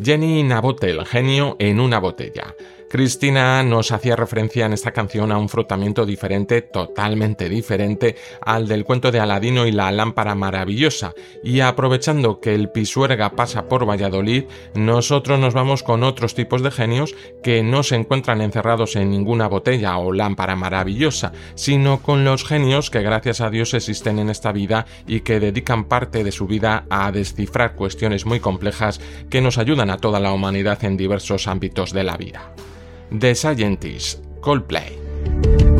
Jenny in a Bottle, genio en una botella. Cristina nos hacía referencia en esta canción a un frotamiento diferente, totalmente diferente al del cuento de Aladino y la lámpara maravillosa, y aprovechando que el Pisuerga pasa por Valladolid, nosotros nos vamos con otros tipos de genios que no se encuentran encerrados en ninguna botella o lámpara maravillosa, sino con los genios que gracias a Dios existen en esta vida y que dedican parte de su vida a descifrar cuestiones muy complejas que nos ayudan a toda la humanidad en diversos ámbitos de la vida. The Scientist, Coldplay.